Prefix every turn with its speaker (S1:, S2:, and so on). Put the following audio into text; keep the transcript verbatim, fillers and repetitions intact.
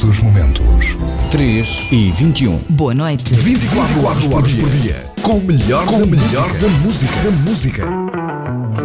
S1: os momentos.
S2: três e vinte e um.
S3: Boa noite.
S1: vinte e quatro horas por dia. Com o melhor, com o melhor da música. Da música.